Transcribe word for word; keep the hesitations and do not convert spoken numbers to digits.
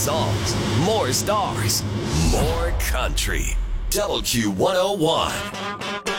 songs, more stars, more country. W Q one oh one.